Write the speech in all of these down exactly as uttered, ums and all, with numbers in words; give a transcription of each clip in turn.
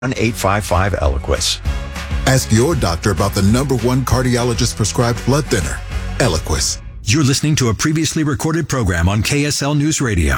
eight five five Eliquis. Ask your doctor about the number one cardiologist prescribed blood thinner, Eliquis. You're listening to a previously recorded program on K S L News Radio.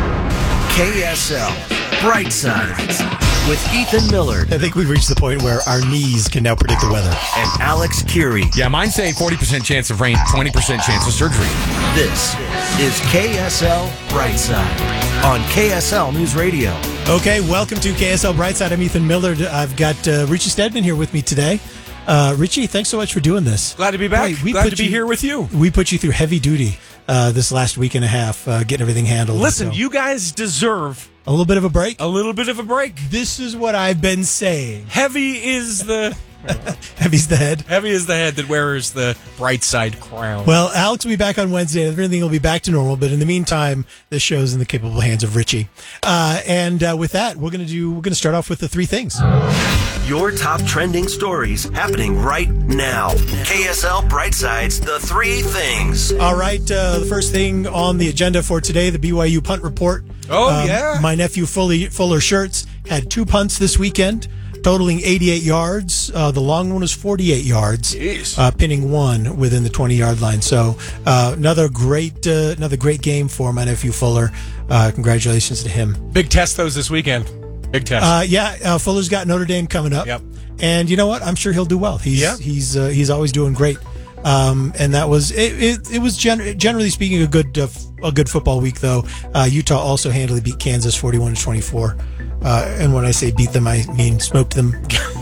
K S L Bright Sides with Ethan Millard. I think we've reached the point where our knees can now predict the weather. And Alex Curie. Yeah, mine's saying forty percent chance of rain, twenty percent chance of surgery. This is K S L Brightside on K S L News Radio. Okay, welcome to K S L Brightside. I'm Ethan Millard. I've got uh, Richie Stedman here with me today. Uh, Richie, thanks so much for doing this. Glad to be back. Boy, we Glad put to be you, here with you. We put you through heavy duty uh, this last week and a half, uh, getting everything handled. Listen, so. you guys deserve A little bit of a break? a little bit of a break. This is what I've been saying. Heavy is the Heavy's the head. heavy is the head that wears the bright side crown. Well, Alex will be back on Wednesday. Everything will be back to normal. But in the meantime, this show's in the capable hands of Richie. Uh, and uh, with that, we're gonna do. We're gonna start off with the three things. Your top trending stories happening right now. K S L Brightside's The Three Things. All right. Uh, the first thing on the agenda for today, the B Y U punt report. Oh, Um, yeah. My nephew Fully, Fuller Shirts had two punts this weekend, totaling eighty-eight yards. Uh, the long one was forty-eight yards, Jeez. uh, pinning one within the twenty-yard line. So uh, another great, uh, another great game for my nephew Fuller. Uh, congratulations to him. Big test those this weekend. Big test. Uh, yeah, uh, Fuller's got Notre Dame coming up. Yep. And you know what? I'm sure he'll do well. He's Yeah. he's uh, he's always doing great. Um, and that was it. It, it was gen- generally speaking a good uh, f- a good football week though. Uh, Utah also handily beat Kansas forty-one to twenty-four. Uh, and when I say beat them, I mean smoked them.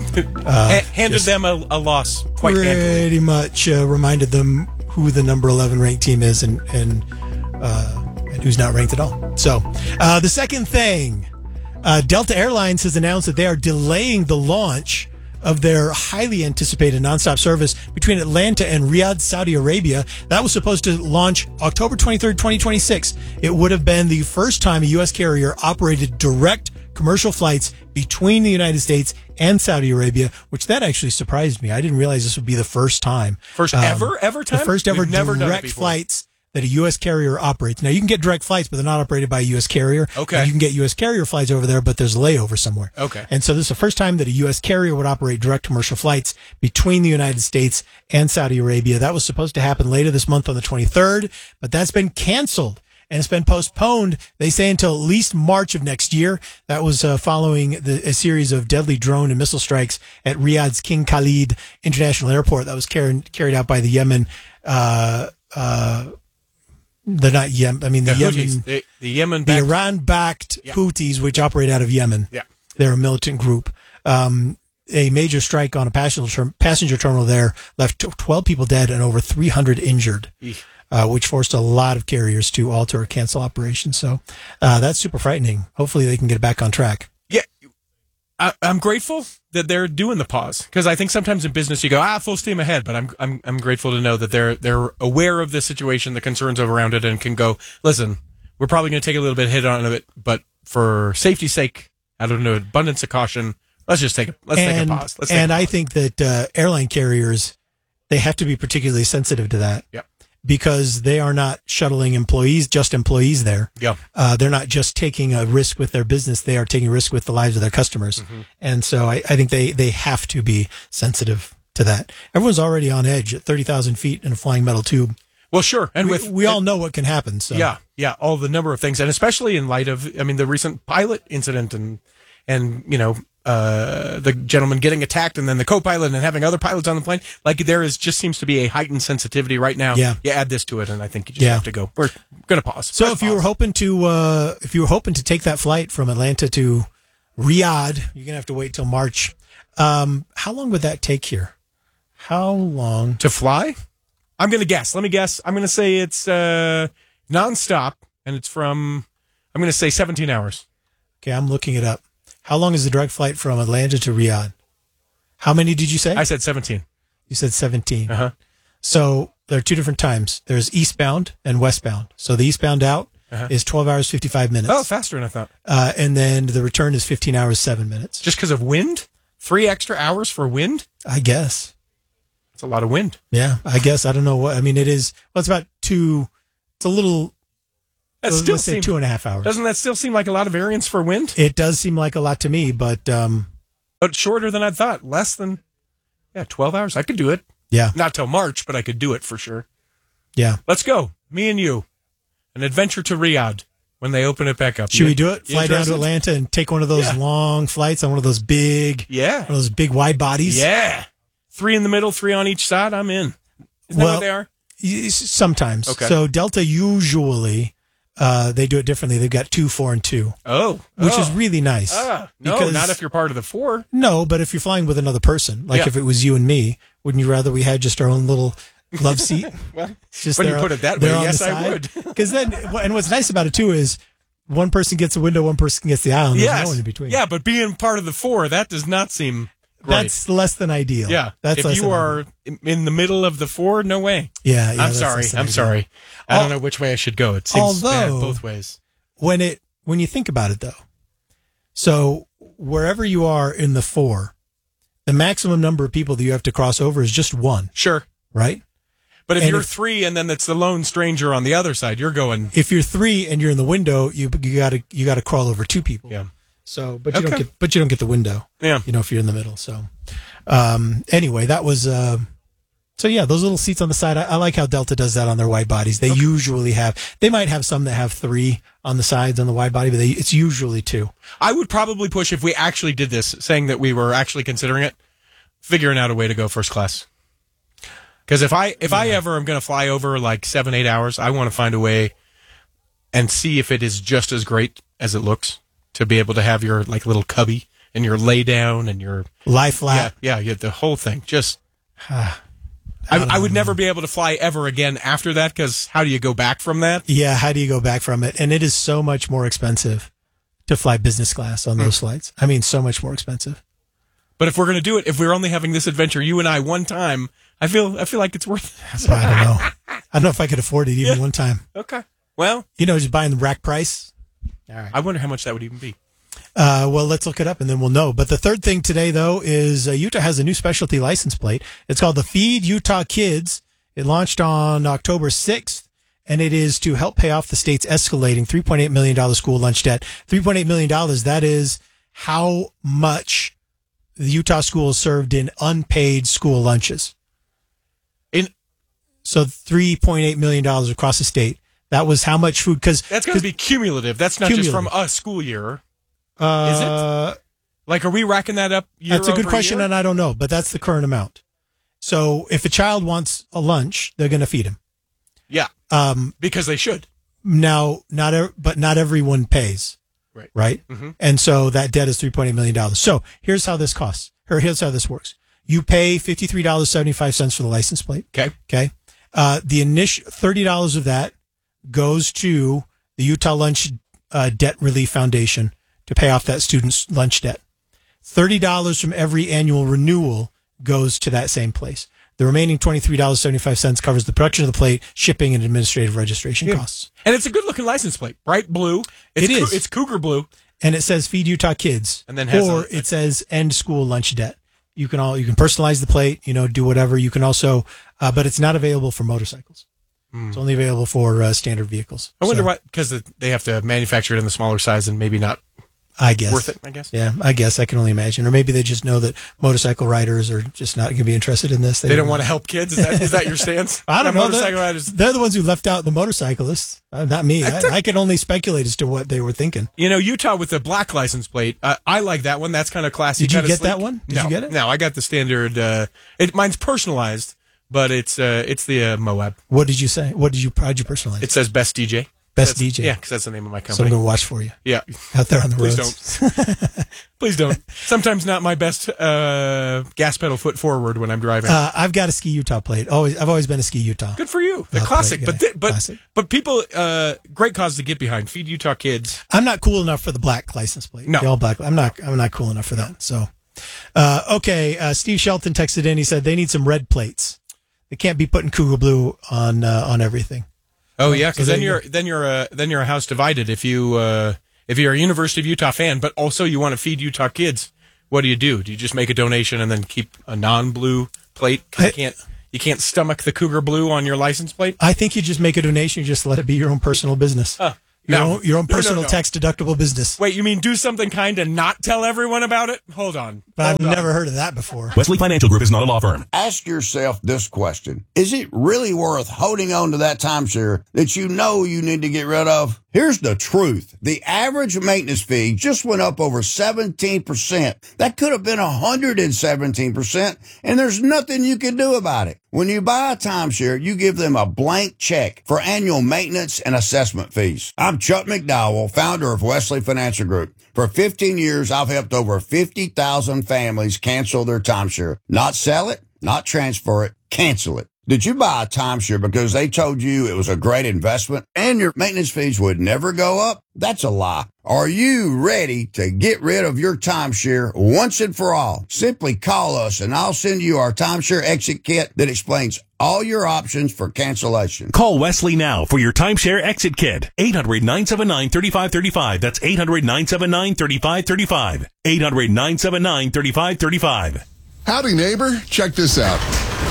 Ha- handed just them a, a loss quite handily. Pretty much uh, reminded them who the number eleven ranked team is and and, uh, and who's not ranked at all. So uh, the second thing. Uh, Delta Airlines has announced that they are delaying the launch of their highly anticipated nonstop service between Atlanta and Riyadh, Saudi Arabia. That was supposed to launch October twenty-third, twenty twenty-six. It would have been the first time a U S carrier operated direct commercial flights between the United States and Saudi Arabia, which that actually surprised me. I didn't realize this would be the first time. First Um, ever, ever time? The first ever We've never done it direct before. flights that a U S carrier operates. Now, you can get direct flights, but they're not operated by a U S carrier. Okay. And you can get U S carrier flights over there, but there's a layover somewhere. Okay. And so this is the first time that a U S carrier would operate direct commercial flights between the United States and Saudi Arabia. That was supposed to happen later this month on the twenty-third, but that's been canceled. And it's been postponed, they say, until at least March of next year. That was uh, following the, a series of deadly drone and missile strikes at Riyadh's King Khalid International Airport that was carried, carried out by the Yemen uh, uh, They're not Yemen. I mean, the, The Yemen, Houthis, the, the Yemen, the Iran-backed Yeah. Houthis, which operate out of Yemen. Yeah. They're a militant group. Um, a major strike on a passenger passenger terminal there left twelve people dead and over three hundred injured, uh, which forced a lot of carriers to alter or cancel operations. So uh, that's super frightening. Hopefully, they can get it back on track. Yeah, I, I'm grateful that they're doing the pause because I think sometimes in business you go ah full steam ahead, but I'm I'm I'm grateful to know that they're they're aware of the situation, the concerns around it, and can go listen. We're probably going to take a little bit of hit on it, but for safety's sake, out of an abundance of caution, let's just take a let's and, take a pause. Let's take and a I pause. think that uh, airline carriers, they have to be particularly sensitive to that. Yep. Because they are not shuttling employees, just employees there. Yeah. Uh, they're not just taking a risk with their business. They are taking a risk with the lives of their customers. Mm-hmm. And so I, I think they, they have to be sensitive to that. Everyone's already on edge at thirty thousand feet in a flying metal tube. Well, sure, and We, with we all know what can happen. So yeah, yeah, all the number of things, and especially in light of, I mean, the recent pilot incident, and and you know, uh, the gentleman getting attacked, and then the co-pilot, and having other pilots on the plane. Like there is just seems to be a heightened sensitivity right now. Yeah. you add this to it, and I think you just Yeah. have to go. We're gonna pause. So Press if you were pause. hoping to, uh, if you were hoping to take that flight from Atlanta to Riyadh, you're gonna have to wait till March. Um, how long would that take here? How long? to fly, I'm gonna guess. Let me guess. I'm gonna say it's uh, nonstop, and it's from. I'm gonna say seventeen hours. Okay, I'm looking it up. How long is the direct flight from Atlanta to Riyadh? How many did you say? I said seventeen. You said seventeen. Uh huh. So there are two different times. There's eastbound and westbound. So the eastbound out Uh-huh. is twelve hours, fifty-five minutes. Oh, faster than I thought. Uh, and then the return is fifteen hours, seven minutes. Just because of wind? Three extra hours for wind? I guess. It's a lot of wind. Yeah, I guess. I don't know what. I mean, it is. Well, it's about two. It's a little. That let's still say seem, two and a half hours. Doesn't that still seem like a lot of variance for wind? It does seem like a lot to me, but um, But shorter than I thought. Less than, yeah, twelve hours. I could do it. Yeah. Not till March, but I could do it for sure. Yeah. Let's go. Me and you. An adventure to Riyadh when they open it back up. Should you, we do it? Fly down to Atlanta and take one of those yeah. long flights on one of those big, yeah, one of those big wide bodies? Yeah. Three in the middle, three on each side. I'm in. Isn't well, that what they are? y- Sometimes. Okay. So Delta usually, uh, they do it differently. They've got two, four, and two. Oh. Which oh. is really nice. Ah, no, because, not if you're part of the four. No, but if you're flying with another person, like yeah. if it was you and me, wouldn't you rather we had just our own little love seat? Well, just when you there, put it that way, yes, I would. Because then, and what's nice about it too is one person gets a window, one person gets the aisle, and yes. there's no one in between. Yeah, but being part of the four, that does not seem great. That's less than ideal. Yeah, that's if less you than are ideal. in the middle of the four, no way. Yeah, yeah I'm that's sorry. less than I'm ideal. sorry. I Al- don't know which way I should go. It seems bad although, both ways. When it when you think about it, though, so wherever you are in the four, the maximum number of people that you have to cross over is just one. Sure, right? But if and you're if, three and then it's the lone stranger on the other side, you're going. If you're three and you're in the window, you you gotta you gotta crawl over two people. Yeah. So, but you okay. don't get but you don't get the window. Yeah. You know, if you're in the middle. So, um, anyway, that was. Uh, so yeah, those little seats on the side. I, I like how Delta does that on their wide bodies. They okay. usually have. They might have some that have three on the sides on the wide body, but they, it's usually two. I would probably push if we actually did this, saying that we were actually considering it, figuring out a way to go first class. Because if I if yeah. I ever am going to fly over like seven eight hours, I want to find a way and see if it is just as great as it looks to be able to have your like little cubby and your lay down and your lie flat. Yeah, yeah, yeah the whole thing. Just I, I would never be able to fly ever again after that. Because how do you go back from that? Yeah, how do you go back from it? And it is so much more expensive to fly business class on those mm. flights. I mean, so much more expensive. But if we're going to do it, if we're only having this adventure, you and I, one time, I feel I feel like it's worth it. I don't know. I don't know if I could afford it even yeah. one time. Okay. Well. You know, just buying the rack price. All right. I wonder how much that would even be. Uh, well, let's look it up and then we'll know. But the third thing today, though, is uh, Utah has a new specialty license plate. It's called the Feed Utah Kids. It launched on October sixth, and it is to help pay off the state's escalating three point eight million dollars school lunch debt. three point eight million dollars, that is how much the Utah schools served in unpaid school lunches. In So three point eight million dollars across the state. That was how much food, because that's going to be cumulative. That's not cumulative. Just from a school year. Uh, Is it? Like, are we racking that up year That's a good question, year? and I don't know, but that's the current amount. So if a child wants a lunch, they're going to feed him. Yeah, um, because they should. Now, not er, but not everyone pays. Right. Right? Mm-hmm. And so that debt is three point eight million dollars. So here's how this costs, or here's how this works. You pay fifty-three dollars and seventy-five cents for the license plate. Okay. Okay. Uh, the initial thirty dollars of that goes to the Utah Lunch uh, Debt Relief Foundation to pay off that student's lunch debt. thirty dollars from every annual renewal goes to that same place. The remaining twenty-three dollars and seventy-five cents covers the production of the plate, shipping, and administrative registration yeah. costs. And it's a good-looking license plate. Bright blue. It's it is. Co- it's cougar blue. And it says Feed Utah Kids. And then has or a, it says End School Lunch Debt. You can all you can personalize the plate, you know, do whatever. You can also, uh, but it's not available for motorcycles. Mm. It's only available for uh, standard vehicles. I wonder so, what, because they have to manufacture it in the smaller size and maybe not I guess. worth it, I guess. Yeah, I guess. I can only imagine. Or maybe they just know that motorcycle riders are just not going to be interested in this. They, they don't, don't want to help kids? Is that, is that your stance? I don't know. Motorcycle they're, riders. They're the ones who left out the motorcyclists. Uh, not me. I, I can only speculate as to what they were thinking. You know, Utah with the black license plate, uh, I like that one. That's kind of classy. Did you get sleek. that one? Did no, you get it? No, I got the standard. Uh, it Mine's personalized, but it's uh, it's the uh, Moab. What did you say? What did you, how'd you personalize? It says Best D J. Best that's, D J. Yeah, because that's the name of my company. So I'm going to watch for you. Yeah. Out there on the Please roads. don't. Please don't. Sometimes not my best uh, gas pedal foot forward when I'm driving. Uh, I've got a Ski Utah plate. Always, I've always been a Ski Utah. Good for you. The uh, classic. But th- but classic. but people, uh, great cause to get behind. Feed Utah Kids. I'm not cool enough for the black license plate. No. The all black. I'm not, I'm not cool enough for that. So, uh, okay. Uh, Steve Shelton texted in. He said they need some red plates. They can't be putting cougar blue on, uh, on everything. Oh yeah, because so then you you're go. then you're a then you're a house divided. If you uh, if you're a University of Utah fan, but also you want to feed Utah kids, what do you do? Do you just make a donation and then keep a non-blue plate? 'Cause you can't you can't stomach the cougar blue on your license plate. I think you just make a donation. You just let it be your own personal business. Huh. Your, No. own, your own No, no, personal no. tax deductible business. Wait, you mean do something kind and not tell everyone about it? Hold on. But I've Hold on. never heard of that before. Wesley Financial Group is not a law firm. Ask yourself this question. Is it really worth holding on to that timeshare that you know you need to get rid of? Here's the truth. The average maintenance fee just went up over seventeen percent. That could have been one hundred seventeen percent, and there's nothing you can do about it. When you buy a timeshare, you give them a blank check for annual maintenance and assessment fees. I'm Chuck McDowell, founder of Wesley Financial Group. For fifteen years, I've helped over fifty thousand families cancel their timeshare. Not sell it, not transfer it, cancel it. Did you buy a timeshare because they told you it was a great investment and your maintenance fees would never go up? That's a lie. Are you ready to get rid of your timeshare once and for all? Simply call us and I'll send you our timeshare exit kit that explains all your options for cancellation. Call Wesley now for your timeshare exit kit. eight hundred, nine seven nine, three five three five. That's eight hundred, nine seven nine, three five three five. eight hundred, nine seven nine, three five three five. Howdy, neighbor. Check this out.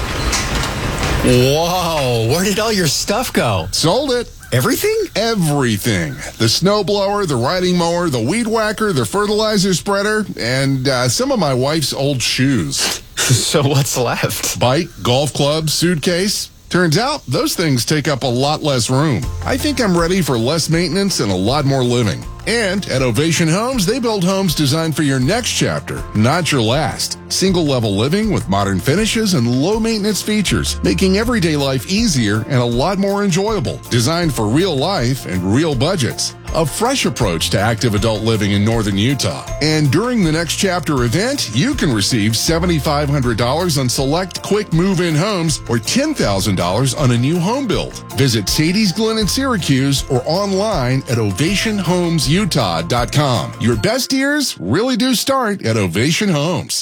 Whoa, where did all your stuff go? Sold it. Everything? Everything. The snowblower, the riding mower, the weed whacker, the fertilizer spreader, and uh, some of my wife's old shoes. So what's left? Bike, golf club, suitcase. Turns out those things take up a lot less room. I think I'm ready for less maintenance and a lot more living. And at Ovation Homes, they build homes designed for your next chapter, not your last. Single-level living with modern finishes and low-maintenance features, making everyday life easier and a lot more enjoyable. Designed for real life and real budgets. A fresh approach to active adult living in northern Utah. And during the Next Chapter event, you can receive seven thousand five hundred dollars on select quick move-in homes or ten thousand dollars on a new home build. Visit Sadie's Glen in Syracuse or online at ovation homes utah dot com. Your best years really do start at Ovation Homes.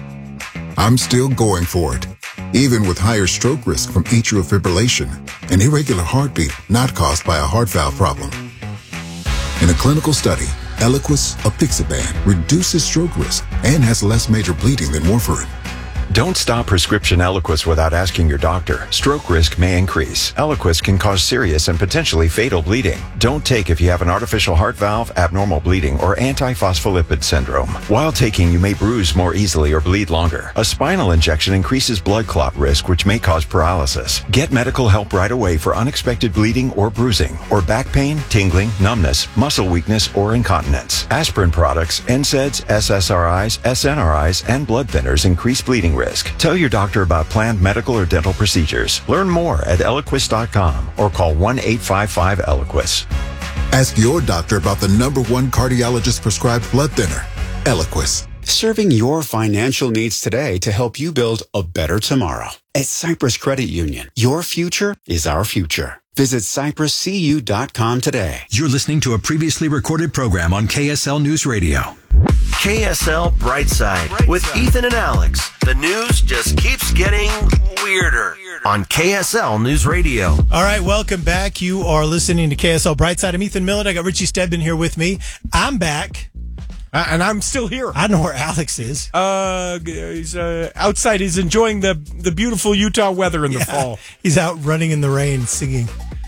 I'm still going for it, even with higher stroke risk from atrial fibrillation, an irregular heartbeat not caused by a heart valve problem. In a clinical study, Eliquis, apixaban, reduces stroke risk and has less major bleeding than warfarin. Don't stop prescription Eliquis without asking your doctor. Stroke risk may increase. Eliquis can cause serious and potentially fatal bleeding. Don't take if you have an artificial heart valve, abnormal bleeding, or antiphospholipid syndrome. While taking, you may bruise more easily or bleed longer. A spinal injection increases blood clot risk, which may cause paralysis. Get medical help right away for unexpected bleeding or bruising, or back pain, tingling, numbness, muscle weakness, or incontinence. Aspirin products, N SAIDs, S S R Is, S N R Is, and blood thinners increase bleeding risk. Tell your doctor about planned medical or dental procedures. Learn more at eliquis dot com or call one eight five five Eliquis. Ask your doctor about the number one cardiologist prescribed blood thinner, Eliquis. Serving your financial needs today to help you build a better tomorrow. At Cyprus Credit Union, your future is our future. Visit cyprus c u dot com today. You're listening to a previously recorded program on K S L News Radio. K S L Brightside with Ethan and Alex. The news just keeps getting weirder on K S L News Radio. All right, welcome back. You are listening to K S L Brightside. I'm Ethan Millett. I got Richie Stedman here with me. I'm back. Uh, and I'm still here. I don't know where Alex is. Uh, he's uh, outside. He's enjoying the the beautiful Utah weather in the Yeah, fall. He's out running in the rain singing.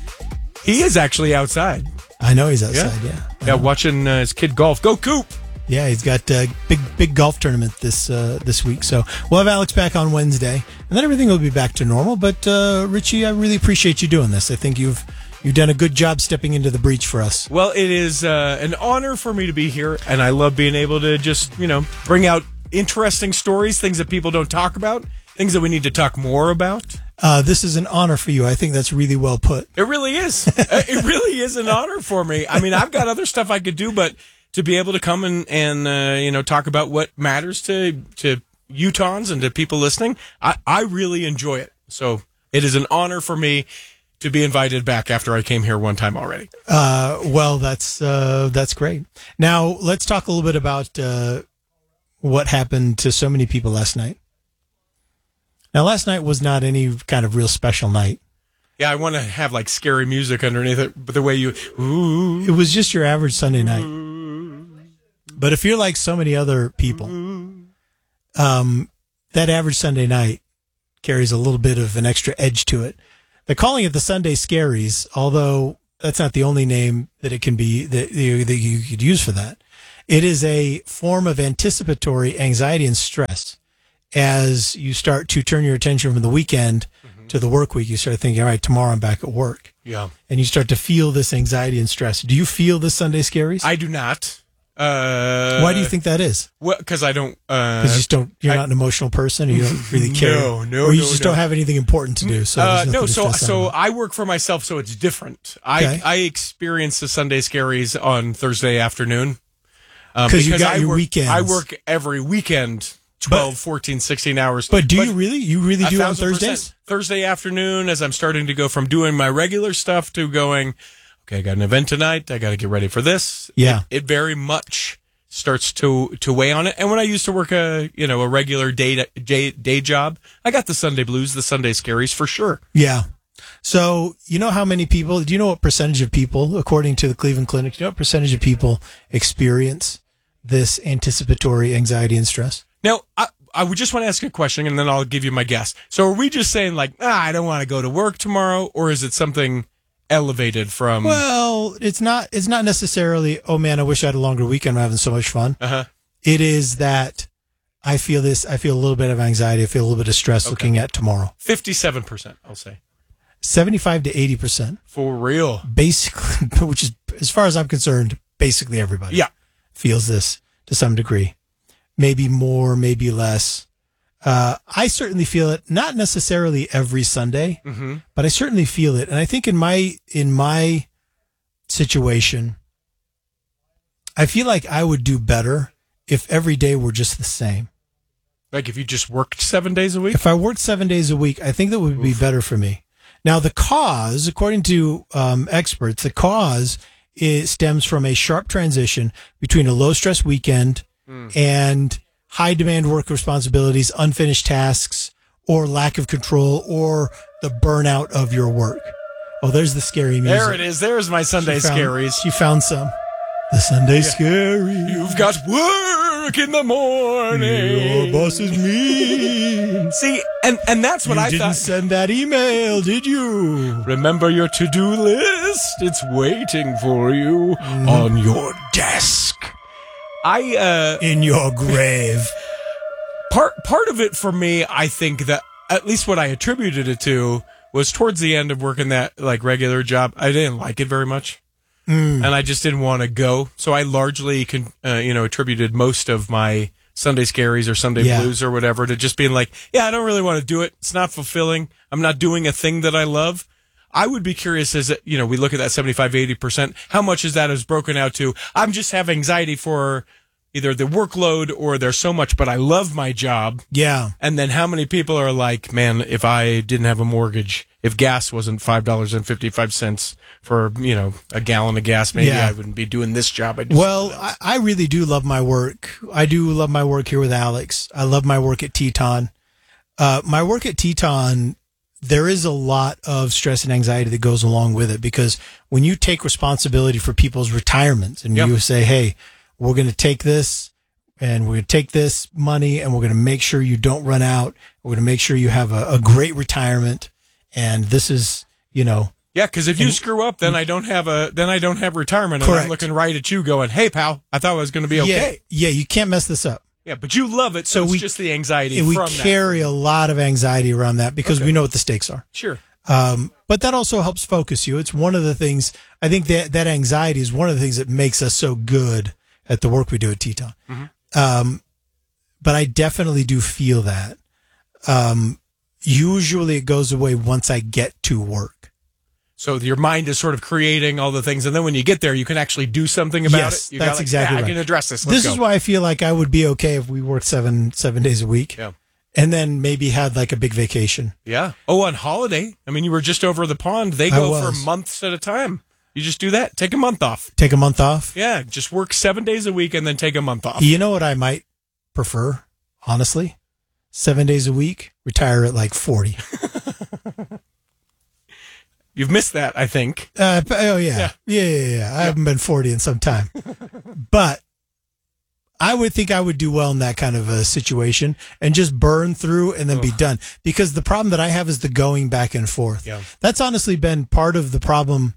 He is actually outside. I know he's outside, yeah. Yeah, yeah watching uh, his kid golf. Go Coop! Yeah, he's got a big, big golf tournament this uh, this week. So we'll have Alex back on Wednesday, and then everything will be back to normal. But uh, Richie, I really appreciate you doing this. I think you've you've done a good job stepping into the breach for us. Well, it is uh, an honor for me to be here, and I love being able to just, you know, bring out interesting stories, things that people don't talk about, things that we need to talk more about. Uh, this is an honor for you. I think that's really well put. It really is. It really is an honor for me. I mean, I've got other stuff I could do, but to be able to come and, and uh, you know, talk about what matters to to Utahns and to people listening, I, I really enjoy it. So it is an honor for me to be invited back after I came here one time already. Uh, well, that's uh, that's great. Now, let's talk a little bit about uh, what happened to so many people last night. Now, last night was not any kind of real special night. Yeah, I want to have like scary music underneath it, but the way you... Ooh. It was just your average Sunday night. But if you're like so many other people, um, that average Sunday night carries a little bit of an extra edge to it. They're calling it the Sunday Scaries, although that's not the only name that it can be that you, that you could use for that. It is a form of anticipatory anxiety and stress. As you start to turn your attention from the weekend mm-hmm. to the work week, you start thinking, all right, tomorrow I'm back at work. Yeah. And you start to feel this anxiety and stress. Do you feel the Sunday scaries? I do not. Uh, Why do you think that is? Well, because I don't. Because uh, you just don't. You're I, not an emotional person, or you don't really care. No, no, or you no, just no. don't have anything important to do. So uh, no. So so I work for myself, so it's different. Okay. I I experience the Sunday scaries on Thursday afternoon. Um, because you got I your work, weekends. I work every weekend. twelve, fourteen, sixteen hours. But do but you really? You really do on Thursdays? Percent. Thursday afternoon, as I'm starting to go from doing my regular stuff to going, okay, I got an event tonight. I got to get ready for this. Yeah. It, it very much starts to, to weigh on it. And when I used to work a, you know, a regular day, day, day job, I got the Sunday blues, the Sunday scaries for sure. Yeah. So, you know how many people, do you know what percentage of people, according to the Cleveland Clinic, do you know what percentage of people experience this anticipatory anxiety and stress? Now, I, I would just want to ask a question, and then I'll give you my guess. So are we just saying, like, ah, I don't want to go to work tomorrow, or is it something elevated from... Well, it's not It's not necessarily, oh, man, I wish I had a longer weekend. I'm having so much fun. Uh-huh. It is that I feel this, I feel a little bit of anxiety. I feel a little bit of stress okay. looking at tomorrow. fifty-seven percent, I'll say. seventy-five to eighty percent. For real. Basically, which is, as far as I'm concerned, basically everybody yeah. feels this to some degree. Maybe more, maybe less. Uh, I certainly feel it, not necessarily every Sunday, mm-hmm. but I certainly feel it. And I think in my in my situation, I feel like I would do better if every day were just the same. Like if you just worked seven days a week? If I worked seven days a week, I think that would be Oof. better for me. Now, the cause, according to um, experts, the cause is, stems from a sharp transition between a low-stress weekend mm. and high-demand work responsibilities, unfinished tasks, or lack of control, or the burnout of your work. Oh, there's the scary music. There it is. There's my Sunday she found, scaries. She found some. The Sunday yeah. scaries. You've got work in the morning. Your boss is mean. See, and, and that's what you I didn't thought. Send that email, did you? Remember your to-do list. It's waiting for you mm. on your desk. I uh in your grave. Part part of it for me, I think that at least what I attributed it to was towards the end of working that like regular job. I didn't like it very much, mm. and I just didn't want to go. So I largely, con, uh, you know, attributed most of my Sunday scaries or Sunday yeah. blues or whatever to just being like, yeah, I don't really want to do it. It's not fulfilling. I'm not doing a thing that I love. I would be curious as, you know, we look at that seventy-five, eighty percent. How much is that is broken out to? I'm just have anxiety for either the workload or there's so much, but I love my job. Yeah. And then how many people are like, man, if I didn't have a mortgage, if gas wasn't five dollars and fifty-five cents for, you know, a gallon of gas, maybe yeah. I wouldn't be doing this job. I well, I, I really do love my work. I do love my work here with Alex. I love my work at Teton. Uh, my work at Teton, there is a lot of stress and anxiety that goes along with it, because when you take responsibility for people's retirement and yep. you say, hey, we're going to take this and we're going to take this money and we're going to make sure you don't run out. We're going to make sure you have a, a great retirement. And this is, you know. Yeah, because if you and, screw up, then I don't have a then I don't have retirement. Correct. And I'm looking right at you going, hey, pal, I thought it was going to be okay. Yeah, yeah, you can't mess this up. Yeah, but you love it, so, so it's we, just the anxiety we from carry that. a lot of anxiety around that because okay. we know what the stakes are. Sure. Um, but that also helps focus you. It's one of the things, I think that that anxiety is one of the things that makes us so good at the work we do at Teton. Mm-hmm. Um, but I definitely do feel that. Um, usually it goes away once I get to work. So your mind is sort of creating all the things, and then when you get there, you can actually do something about yes, it. You that's got like, exactly yeah, right. I can address this. Let's this go. is why I feel like I would be okay if we worked seven seven days a week. Yeah. And then maybe had like a big vacation. Yeah. Oh, on holiday. I mean, you were just over the pond. They go for months at a time. You just do that. Take a month off. Take a month off? Yeah. Just work seven days a week and then take a month off. You know what I might prefer, honestly? Seven days a week, retire at like forty. You've missed that, I think. Uh, oh, yeah. Yeah, yeah, yeah. yeah. I haven't been forty in some time. But I would think I would do well in that kind of a situation and just burn through and then Ugh. be done. Because the problem that I have is the going back and forth. Yeah. That's honestly been part of the problem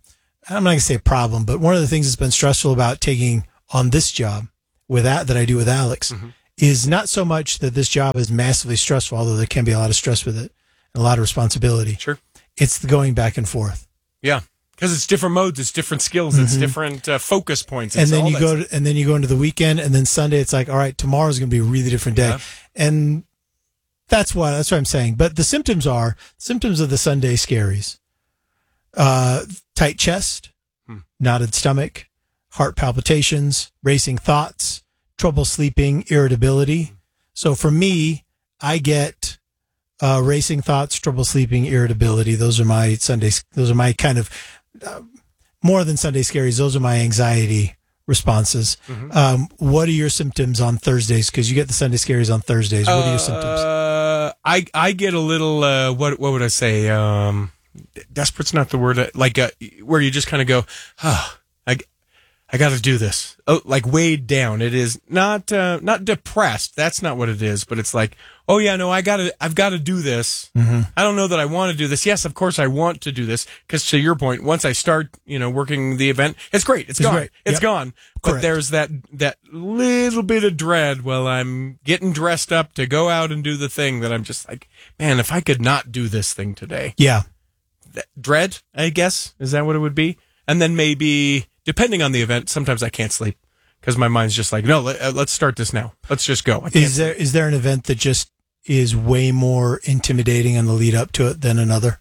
I'm not going to say a problem, but one of the things that's been stressful about taking on this job with that, that I do with Alex mm-hmm. is not so much that this job is massively stressful, although there can be a lot of stress with it and a lot of responsibility. Sure. It's the going back and forth. Yeah. Because it's different modes, it's different skills, mm-hmm. it's different uh, focus points. And then you go to, and then you go into the weekend, and then Sunday it's like, all right, tomorrow's going to be a really different day. Yeah. And that's why that's what I'm saying. But the symptoms are symptoms of the Sunday scaries. Uh, tight chest, hmm. knotted stomach, heart palpitations, racing thoughts, trouble sleeping, irritability. So for me, I get uh, racing thoughts, trouble sleeping, irritability. Those are my Sunday. Those are my kind of uh, more than Sunday scaries. Those are my anxiety responses. Mm-hmm. Um, what are your symptoms on Thursdays? Because you get the Sunday scaries on Thursdays. What uh, are your symptoms? Uh, I I get a little. Uh, what what would I say? Um, Desperate's not the word, like uh, where you just kind of go, oh, I, I got to do this. Oh, like weighed down. It is not, uh, not depressed. That's not what it is. But it's like, oh yeah, no, I got to, I've got to do this. Mm-hmm. I don't know that I want to do this. Yes, of course I want to do this because to your point, once I start, you know, working the event, it's great. It's, it's gone. Great. It's yep. gone. But Correct. There's that that little bit of dread while I'm getting dressed up to go out and do the thing that I'm just like, man, if I could not do this thing today. Yeah. Dread, I guess, is that what it would be? And then maybe, depending on the event, sometimes I can't sleep because my mind's just like, no, let, let's start this now. Let's just go. I can't is there sleep. Is there an event that just is way more intimidating on the lead up to it than another?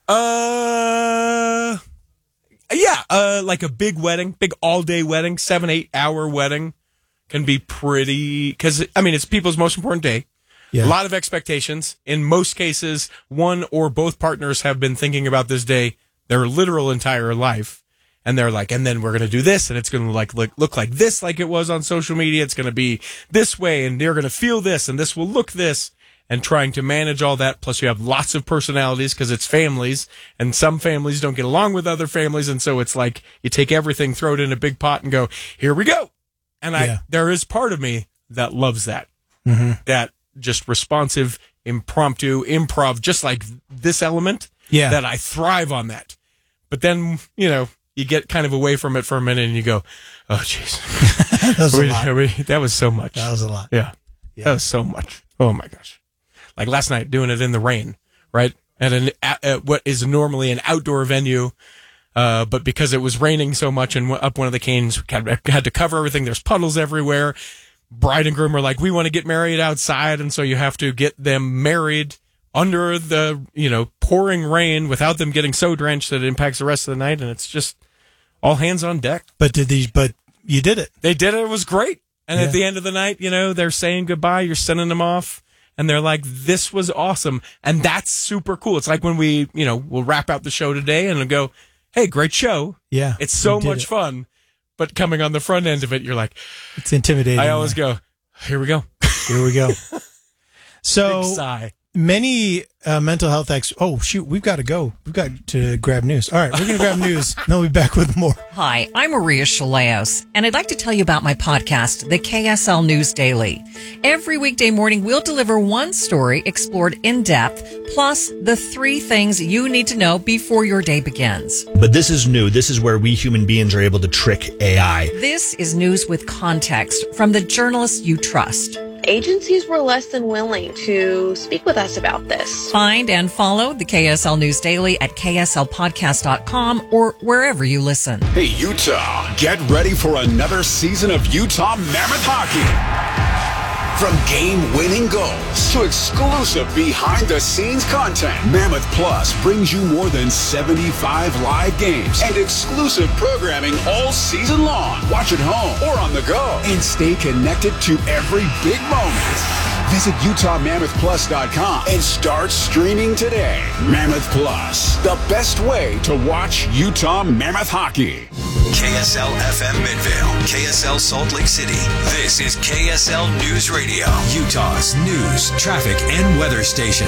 Uh, yeah, uh, like a big wedding, big all day wedding, seven eight hour wedding can be pretty. Because I mean, it's people's most important day. Yeah. A lot of expectations. In most cases, one or both partners have been thinking about this day their literal entire life. And they're like, and then we're going to do this, and it's going to like look, look like this, like it was on social media. It's going to be this way, and they're going to feel this, and this will look this. And trying to manage all that. Plus, you have lots of personalities because it's families, and some families don't get along with other families. And so it's like you take everything, throw it in a big pot, and go, here we go. And I, yeah. there is part of me that loves that. Mm-hmm. That just responsive, impromptu, improv, just like this element, yeah. that I thrive on that. But then, you know, you get kind of away from it for a minute and you go, oh, jeez. that, was a lot. that was so much. That was a lot. Yeah. yeah. That was so much. Oh, my gosh. Like last night, doing it in the rain, right? At, an, at what is normally an outdoor venue, uh, but because it was raining so much and up one of the canes, had, had to cover everything. There's puddles everywhere. Bride and groom are like, we want to get married outside, and so you have to get them married under the, you know, pouring rain without them getting so drenched that it impacts the rest of the night, and it's just all hands on deck. But did these? But you did it. They did it. It was great. And yeah. at the end of the night, you know, they're saying goodbye. You're sending them off, and they're like, "This was awesome," and that's super cool. It's like when we, you know, we'll wrap out the show today and go, "Hey, great show! Yeah, it's so much it. fun." But coming on the front end of it, you're like, it's intimidating. I always go, here we go. Here we go. So Big sigh. Many uh, mental health ex. Oh, shoot. We've got to go. We've got to grab news. All right. We're going to grab news. And then we'll be back with more. Hi, I'm Maria Chaleos, and I'd like to tell you about my podcast, the K S L News Daily. Every weekday morning, we'll deliver one story explored in depth, plus the three things you need to know before your day begins. But this is new. This is where we human beings are able to trick A I. This is news with context from the journalists you trust. Agencies were less than willing to speak with us about this. Find and follow the K S L News Daily at K S L podcast dot com or wherever you listen. Hey, Utah, get ready for another season of Utah Mammoth Hockey. From game-winning goals to exclusive behind-the-scenes content, Mammoth Plus brings you more than seventy-five live games and exclusive programming all season long. Watch at home or on the go and stay connected to every big moment. Visit Utah Mammoth Plus dot com and start streaming today. Mammoth Plus, the best way to watch Utah Mammoth hockey. K S L F M Midvale, K S L Salt Lake City. This is K S L News Radio, Utah's news, traffic, and weather station.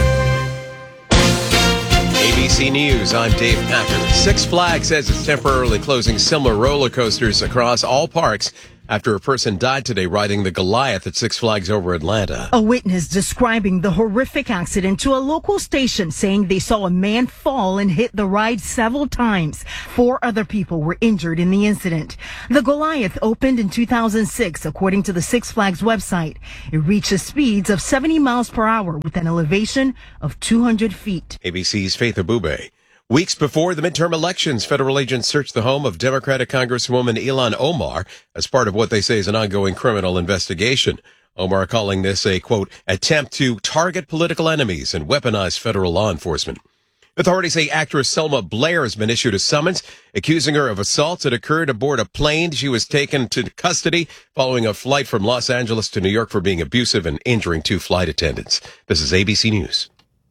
A B C News, I'm Dave Packer. Six Flags says it's temporarily closing similar roller coasters across all parks after a person died today riding the Goliath at Six Flags over Atlanta. A witness describing the horrific accident to a local station, saying they saw a man fall and hit the ride several times. Four other people were injured in the incident. The Goliath opened in two thousand six, according to the Six Flags website. It reaches speeds of seventy miles per hour with an elevation of two hundred feet. A B C's Faith Abube. Weeks before the midterm elections, federal agents searched the home of Democratic Congresswoman Ilhan Omar as part of what they say is an ongoing criminal investigation. Omar calling this a, quote, attempt to target political enemies and weaponize federal law enforcement. Authorities say actress Selma Blair has been issued a summons accusing her of assaults that occurred aboard a plane. She was taken to custody following a flight from Los Angeles to New York for being abusive and injuring two flight attendants. This is A B C News.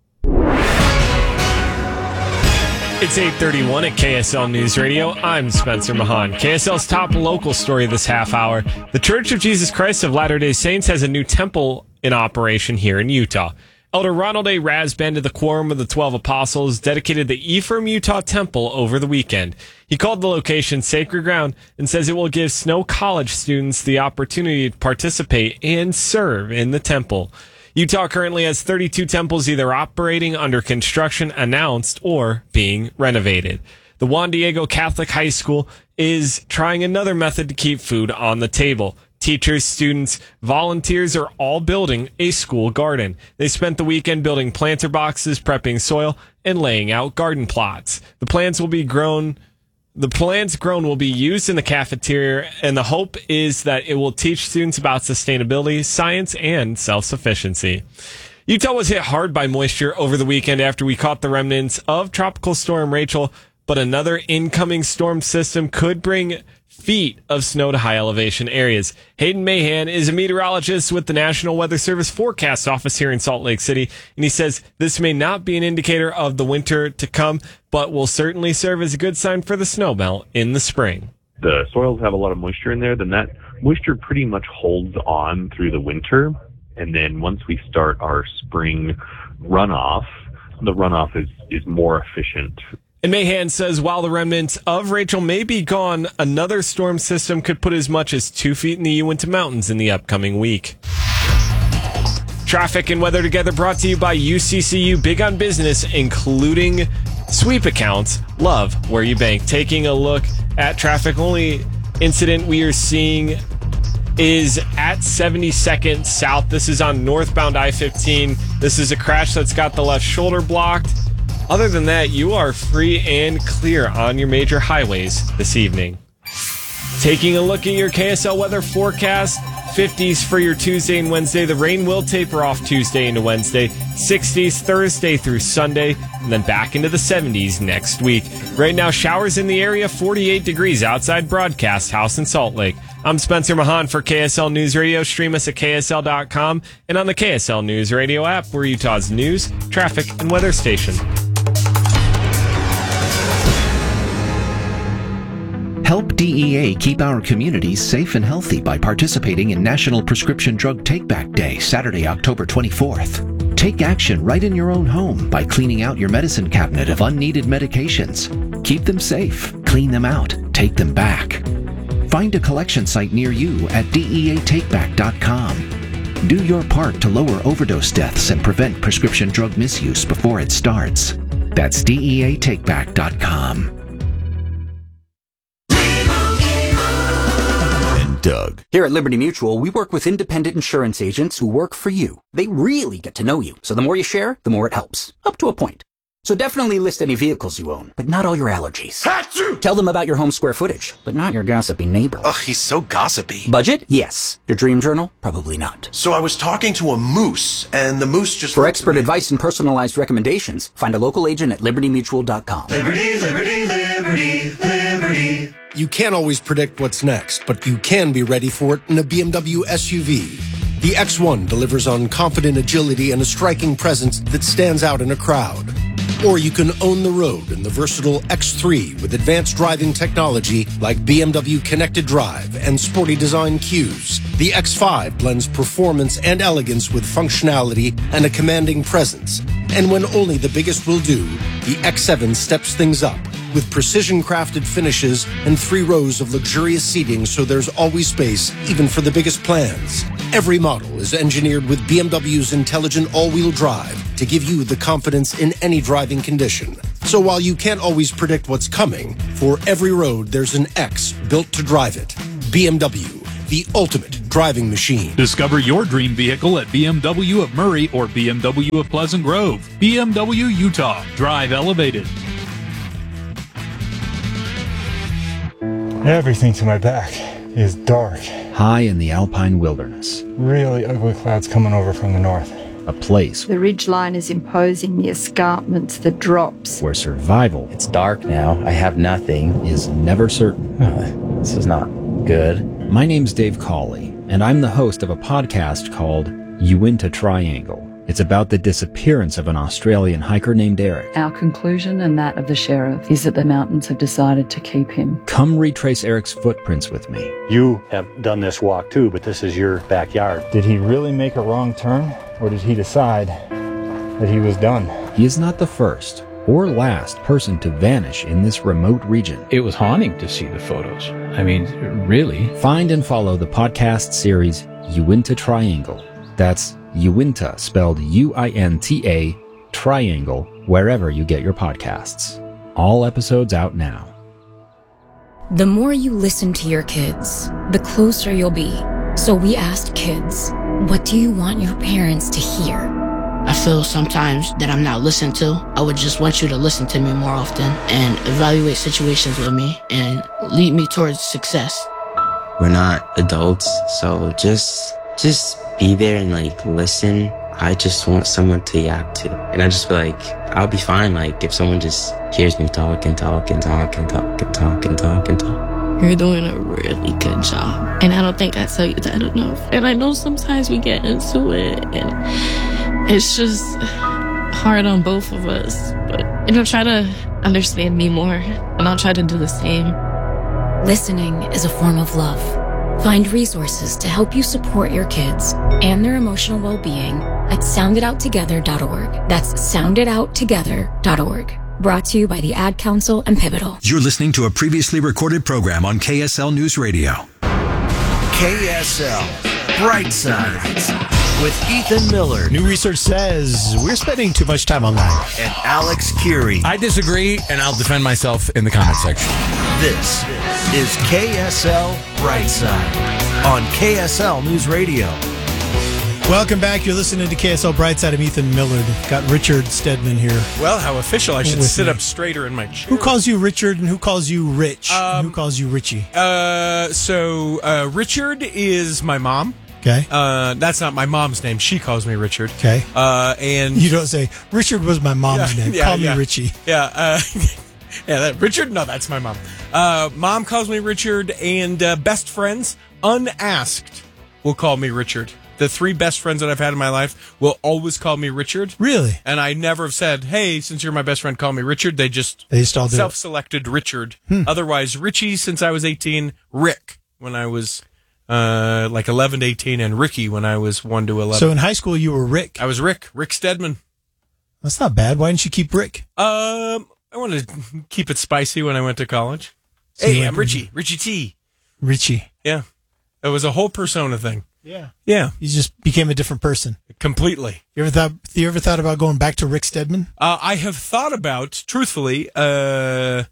It's eight thirty-one at K S L News Radio. I'm Spencer Mahan. K S L's top local story this half hour. The Church of Jesus Christ of Latter-day Saints has a new temple in operation here in Utah. Elder Ronald A. Rasband of the Quorum of the Twelve Apostles dedicated the Ephraim, Utah Temple over the weekend. He called the location sacred ground and says it will give Snow College students the opportunity to participate and serve in the temple. Utah currently has thirty-two temples either operating, under construction, announced, or being renovated. The Juan Diego Catholic High School is trying another method to keep food on the table. Teachers, students, volunteers are all building a school garden. They spent the weekend building planter boxes, prepping soil, and laying out garden plots. The plants will be grown... The plants grown will be used in the cafeteria, and the hope is that it will teach students about sustainability, science, and self-sufficiency. Utah was hit hard by moisture over the weekend after we caught the remnants of Tropical Storm Rachel, but another incoming storm system could bring feet of snow to high elevation areas. Hayden Mahan is a meteorologist with the National Weather Service Forecast Office here in Salt Lake City, and he says this may not be an indicator of the winter to come, but will certainly serve as a good sign for the snow melt in the spring. The soils have a lot of moisture in there, then that moisture pretty much holds on through the winter, and then once we start our spring runoff, the runoff is, is more efficient. And Mahan says while the remnants of Rachel may be gone, another storm system could put as much as two feet in the Uinta Mountains in the upcoming week. Traffic and weather together brought to you by U C C U, big on business, including sweep accounts. Love where you bank. Taking a look at traffic, only incident we are seeing is at seventy-second South. This is on northbound I fifteen. This is a crash that's got the left shoulder blocked. Other than that, you are free and clear on your major highways this evening. Taking a look at your K S L weather forecast, fifties for your Tuesday and Wednesday. The rain will taper off Tuesday into Wednesday. sixties Thursday through Sunday, and then back into the seventies next week. Right now, showers in the area, forty-eight degrees outside Broadcast House in Salt Lake. I'm Spencer Mahan for K S L News Radio. Stream us at K S L dot com and on the K S L News Radio app. We're Utah's news, traffic, and weather station. Help D E A keep our communities safe and healthy by participating in National Prescription Drug Take-Back Day, Saturday, October twenty-fourth. Take action right in your own home by cleaning out your medicine cabinet of unneeded medications. Keep them safe, clean them out, take them back. Find a collection site near you at D E A take back dot com. Do your part to lower overdose deaths and prevent prescription drug misuse before it starts. That's D E A take back dot com. Doug. Here at Liberty Mutual, we work with independent insurance agents who work for you. They really get to know you, so the more you share, the more it helps. Up to a point. So definitely list any vehicles you own, but not all your allergies. Achoo! Tell them about your home square footage, but not your gossipy neighbor. Ugh, he's so gossipy. Budget? Yes. Your dream journal? Probably not. So I was talking to a moose, and the moose just... For expert advice and personalized recommendations, find a local agent at liberty mutual dot com. Liberty, liberty, liberty, liberty. You can't always predict what's next, but you can be ready for it in a B M W S U V. The X one delivers on confident agility and a striking presence that stands out in a crowd. Or you can own the road in the versatile X three with advanced driving technology like B M W Connected Drive and sporty design cues. The X five blends performance and elegance with functionality and a commanding presence. And when only the biggest will do, the X seven steps things up with precision-crafted finishes and three rows of luxurious seating so there's always space, even for the biggest plans. Every model is engineered with B M W's intelligent all-wheel drive to give you the confidence in any driving condition. So while you can't always predict what's coming, for every road there's an X built to drive it. B M W, the ultimate driving machine. Discover your dream vehicle at B M W of Murray or B M W of Pleasant Grove. B M W Utah. Drive elevated. Everything to my back is dark. High in the alpine wilderness. Really ugly clouds coming over from the north. A place The ridgeline is imposing the escarpments, the drops. where survival, It's dark now. I have nothing. is never certain. Uh, this is not good. My name's Dave Cawley, and I'm the host of a podcast called Uinta Triangle. It's about the disappearance of an Australian hiker named Eric. Our conclusion and that of the sheriff is that the mountains have decided to keep him. Come retrace Eric's footprints with me. You have done this walk too, but this is your backyard. Did he really make a wrong turn, or did he decide that he was done? He is not the first or last person to vanish in this remote region. It was haunting to see the photos. I mean, really. Find and follow the podcast series Uinta Triangle. That's Uinta, spelled U I N T A, Triangle, wherever you get your podcasts. All episodes out now. The more you listen to your kids, the closer you'll be. So we asked kids, what do you want your parents to hear? I feel sometimes that I'm not listened to. I would just want you to listen to me more often and evaluate situations with me and lead me towards success. We're not adults, so just just be there and like listen. I just want someone to yap to. And I just feel like I'll be fine like if someone just hears me talk and talk and talk and talk and talk and talk and talk. You're doing a really good job. And I don't think I tell you that enough. And I know sometimes we get into it and it's just hard on both of us. But you know, try to understand me more and I'll try to do the same. Listening is a form of love. Find resources to help you support your kids and their emotional well-being at sound it out together dot org. That's sound it out together dot org. Brought to you by the Ad Council and Pivotal. You're listening to a previously recorded program on K S L News Radio. K S L Brightside with Ethan Miller. New research says we're spending too much time online. And Alex Curie. I disagree, and I'll defend myself in the comment section. This is K S L Brightside on K S L News Radio. Welcome back. You're listening to K S L Brightside. I'm Ethan Millard. Got Richard Stedman here. Well, how official. I should With sit me. up straighter in my chair. Who calls you Richard and who calls you Rich? Um, and who calls you Richie? Uh, so, uh, Richard is my mom. Okay. Uh, that's not my mom's name. She calls me Richard. Okay. Uh, and You don't say, Richard was my mom's Yeah, name. yeah, Call yeah. me Richie. Yeah. Uh, yeah, that, Richard? No, that's my mom. Uh, mom calls me Richard, and uh, best friends, unasked, will call me Richard. The three best friends that I've had in my life will always call me Richard. Really? And I never have said, hey, since you're my best friend, call me Richard. They just, They just all do it. self-selected Richard. Hmm. Otherwise, Richie since I was eighteen, Rick when I was uh, like eleven to eighteen, and Ricky when I was one to eleven. So in high school, you were Rick. I was Rick, Rick Stedman. That's not bad. Why didn't you keep Rick? Um, I wanted to keep it spicy when I went to college. So you hey, went I'm from- Richie, Richie T. Richie. Yeah. It was a whole persona thing. Yeah. Yeah. You just became a different person. Completely. You ever thought? You ever thought about going back to Rick Stedman? Uh, I have thought about, truthfully, uh,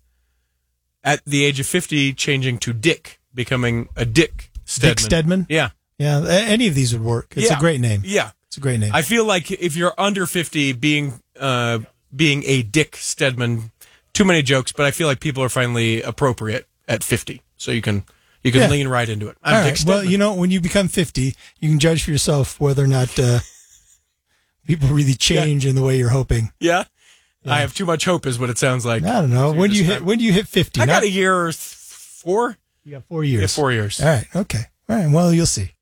at the age of fifty, changing to Dick, becoming a Dick Stedman. Dick Stedman. Yeah. Yeah. a- Any of these would work. It's Yeah. a great name. Yeah. It's a great name. I feel like if you're under fifty, being uh, being a Dick Stedman, too many jokes, but I feel like people are finally appropriate at fifty. So you can you can Yeah. lean right into it. I'm All Dick right. Stedman. Well, you know, when you become fifty, you can judge for yourself whether or not uh, people really change in the way you're hoping. Yeah? I have too much hope, is what it sounds like. I don't know. When do you hit? When do you hit fifty? I got Not- a year or th- four. You got four years. Yeah, four years. All right. Okay. All right. Well, you'll see.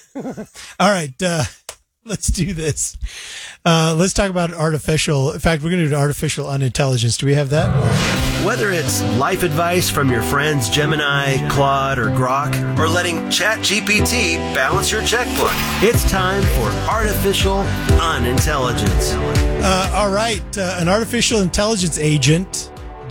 All right. Uh, let's do this. Uh, let's talk about artificial. In fact, we're going to do artificial unintelligence. Do we have that? Whether it's life advice from your friends Gemini, Claude, or Grok, or letting ChatGPT balance your checkbook, it's time for artificial unintelligence. Uh, all right. Uh, an artificial intelligence agent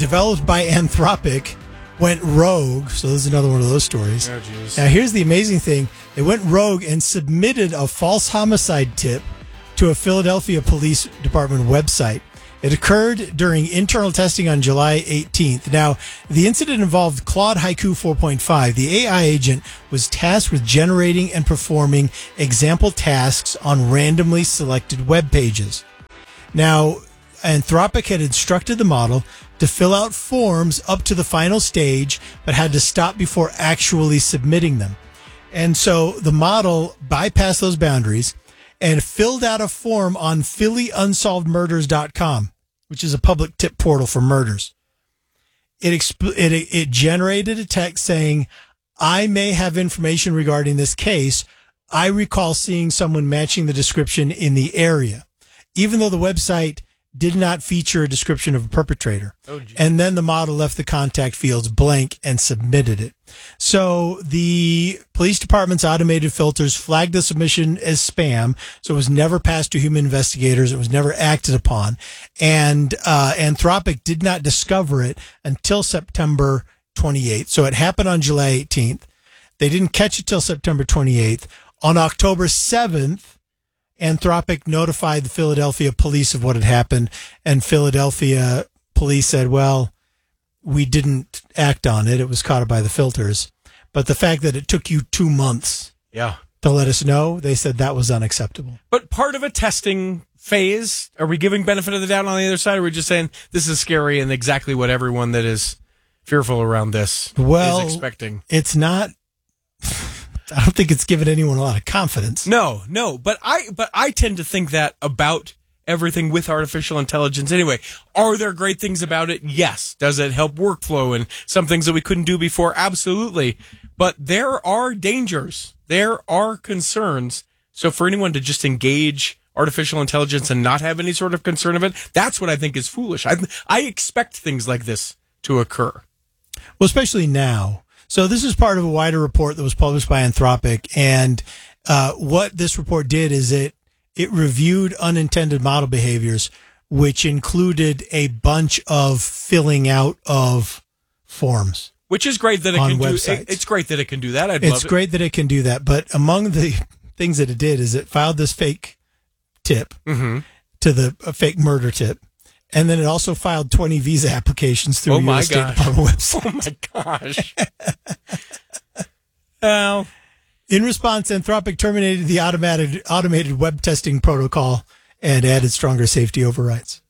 developed by Anthropic, went rogue. So this is another one of those stories. Oh, geez. Now, here's the amazing thing. They went rogue and submitted a false homicide tip to a Philadelphia Police Department website. It occurred during internal testing on July eighteenth. Now, the incident involved Claude Haiku four point five. The A I agent was tasked with generating and performing example tasks on randomly selected web pages. Now, Anthropic had instructed the model to fill out forms up to the final stage, but had to stop before actually submitting them. And so the model bypassed those boundaries and filled out a form on Philly Unsolved Murders dot com, which is a public tip portal for murders. It, exp- it it generated a text saying, "I may have information regarding this case. I recall seeing someone matching the description in the area," even though the website did not feature a description of a perpetrator. Oh, geez. And then the model left the contact fields blank and submitted it. So the police department's automated filters flagged the submission as spam, so it was never passed to human investigators. It was never acted upon. And uh, Anthropic did not discover it until September twenty-eighth. So it happened on July eighteenth. They didn't catch it till September twenty-eighth. On October seventh, Anthropic notified the Philadelphia police of what had happened, and Philadelphia police said, well, we didn't act on it. It was caught by the filters. But the fact that it took you two months Yeah. to let us know, they said that was unacceptable. But part of a testing phase, are we giving benefit of the doubt on the other side, or are we just saying this is scary and exactly what everyone that is fearful around this Well, is expecting? It's not... I don't think it's given anyone a lot of confidence. No, no, but I but I tend to think that about everything with artificial intelligence anyway. Are there great things about it? Yes. Does it help workflow and some things that we couldn't do before? Absolutely. But there are dangers. There are concerns. So for anyone to just engage artificial intelligence and not have any sort of concern of it, that's what I think is foolish. I I expect things like this to occur. Well, especially now. So this is part of a wider report that was published by Anthropic, and uh, what this report did is it it reviewed unintended model behaviors, which included a bunch of filling out of forms. Which is great that it on can websites. do. It's great that it can do that. I'd It's love it. great that it can do that, but among the things that it did is it filed this fake tip Mm-hmm. to the a fake murder tip. And then it also filed twenty visa applications through Oh a my U S State gosh. Department website. Oh my gosh. Well, in response, Anthropic terminated the automated automated web testing protocol and added stronger safety overrides.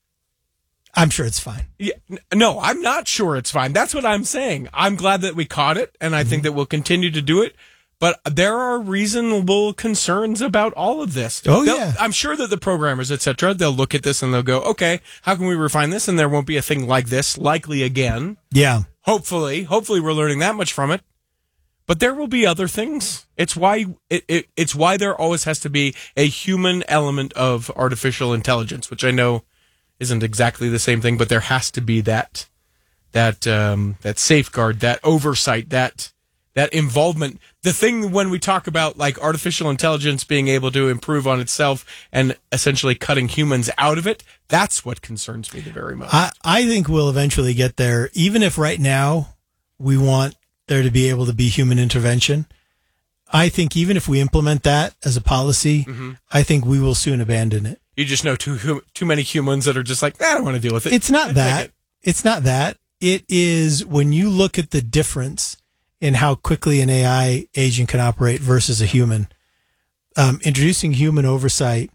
I'm sure it's fine. Yeah, n- no, I'm not sure it's fine. That's what I'm saying. I'm glad that we caught it, and I think that we'll continue to do it. But there are reasonable concerns about all of this. Oh, They'll- yeah. I'm sure that the programmers, et cetera, they'll look at this and they'll go, okay, how can we refine this? And there won't be a thing like this likely again. Yeah. Hopefully. Hopefully we're learning that much from it. But there will be other things. It's why it, it it's why there always has to be a human element of artificial intelligence, which I know isn't exactly the same thing, but there has to be that that um, that safeguard, that oversight, that that involvement. The thing when we talk about like artificial intelligence being able to improve on itself and essentially cutting humans out of it, that's what concerns me the very most. I, I think we'll eventually get there, even if right now we want there to be able to be human intervention. I think even if we implement that as a policy, Mm-hmm. I think we will soon abandon it. You just know too hu- too many humans that are just like, "Nah, I don't want to deal with it. It's not I that. take it." It's not that. It is when you look at the difference in how quickly an A I agent can operate versus a human. Um, introducing human oversight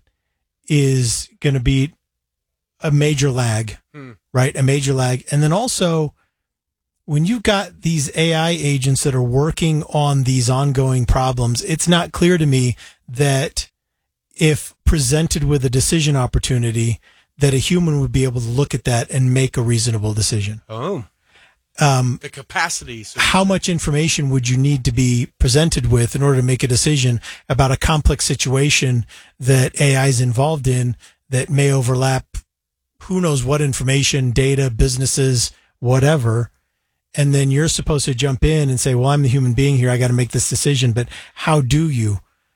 is going to be a major lag, Hmm. right? A major lag. And then also, when you've got these A I agents that are working on these ongoing problems, it's not clear to me that if presented with a decision opportunity, that a human would be able to look at that and make a reasonable decision. Oh, Um, the capacity. So how much information would you need to be presented with in order to make a decision about a complex situation that A I is involved in that may overlap who knows what information, data, businesses, whatever. And then you're supposed to jump in and say, well, I'm the human being here. I got to make this decision. But how do you?